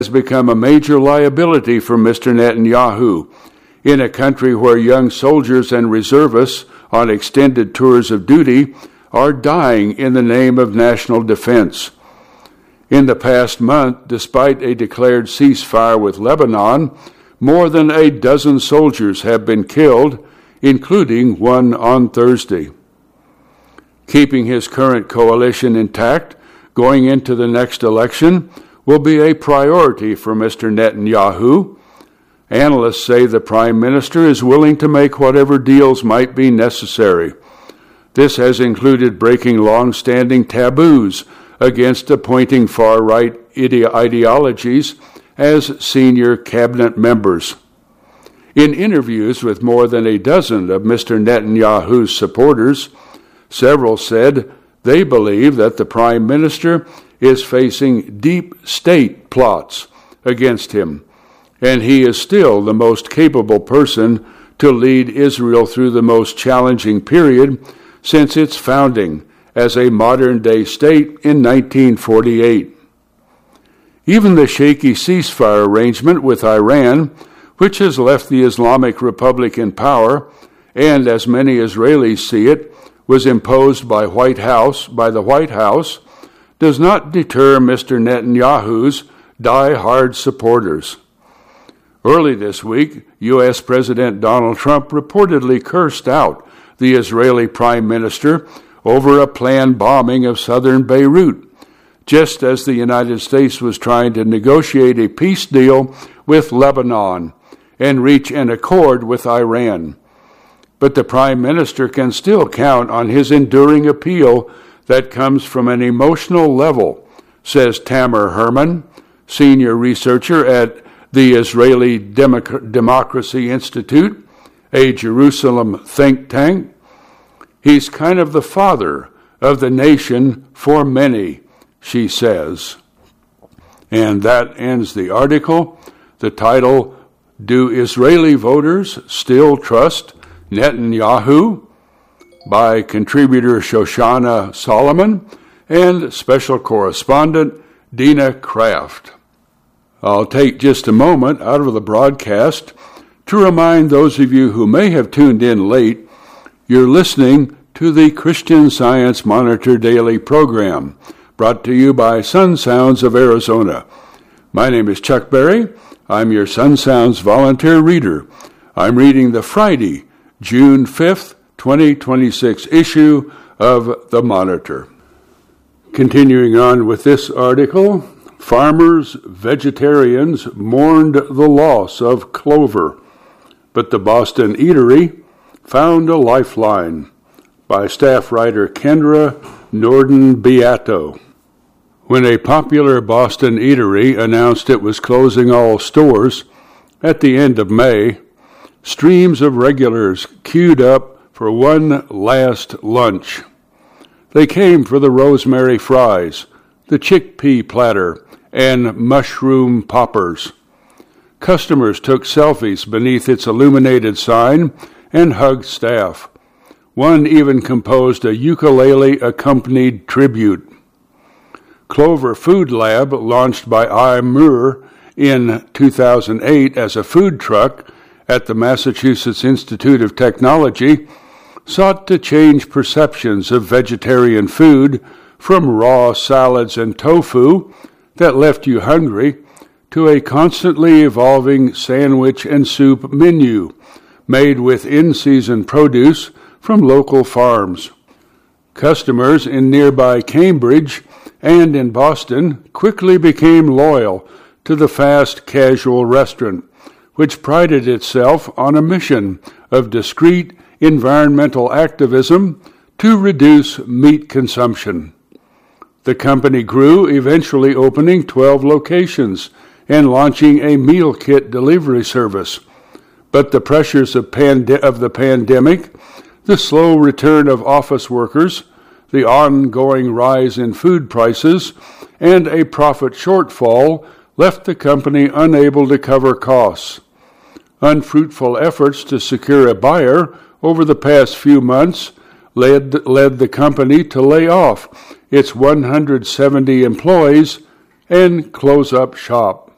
has become a major liability for Mr. Netanyahu in a country where young soldiers and reservists on extended tours of duty are dying in the name of national defense. In the past month, despite a declared ceasefire with Lebanon, more than a dozen soldiers have been killed, including one on Thursday. Keeping his current coalition intact going into the next election will be a priority for Mr. Netanyahu. Analysts say the Prime Minister is willing to make whatever deals might be necessary. This has included breaking long-standing taboos against appointing far-right ideologies as senior cabinet members. In interviews with more than a dozen of Mr. Netanyahu's supporters, several said they believe that the Prime Minister is facing deep state plots against him, and he is still the most capable person to lead Israel through the most challenging period since its founding as a modern-day state in 1948. Even the shaky ceasefire arrangement with Iran, which has left the Islamic Republic in power, and as many Israelis see it, was imposed by the White House, does not deter Mr. Netanyahu's die-hard supporters. Early this week, U.S. President Donald Trump reportedly cursed out the Israeli Prime Minister over a planned bombing of southern Beirut, just as the United States was trying to negotiate a peace deal with Lebanon and reach an accord with Iran. But the Prime Minister can still count on his enduring appeal that comes from an emotional level, says Tamer Herman, senior researcher at the Israeli Democracy Institute, a Jerusalem think tank. He's kind of the father of the nation for many, she says. And that ends the article. The title, Do Israeli Voters Still Trust Netanyahu? By contributor Shoshana Solomon and special correspondent Dina Kraft. I'll take just a moment out of the broadcast to remind those of you who may have tuned in late, you're listening to the Christian Science Monitor Daily program, brought to you by Sun Sounds of Arizona. My name is Chuck Berry. I'm your Sun Sounds volunteer reader. I'm reading the Friday, June 5th, 2026 issue of the Monitor. Continuing on with this article, farmers, vegetarians mourned the loss of clover, but the Boston Eatery found a lifeline, by staff writer Kendra Norden-Beato. When a popular Boston eatery announced it was closing all stores at the end of May, streams of regulars queued up for one last lunch. They came for the rosemary fries, the chickpea platter, and mushroom poppers. Customers took selfies beneath its illuminated sign and hugged staff. One even composed a ukulele-accompanied tribute. Clover Food Lab, launched by Imur in 2008 as a food truck at the Massachusetts Institute of Technology, sought to change perceptions of vegetarian food from raw salads and tofu that left you hungry to a constantly evolving sandwich and soup menu made with in-season produce from local farms. Customers in nearby Cambridge and in Boston quickly became loyal to the fast casual restaurant, which prided itself on a mission of discreet environmental activism to reduce meat consumption. The company grew, eventually opening 12 locations and launching a meal kit delivery service. But the pressures of the pandemic, the slow return of office workers, the ongoing rise in food prices, and a profit shortfall left the company unable to cover costs. Unfruitful efforts to secure a buyer over the past few months led the company to lay off its 170 employees and close up shop.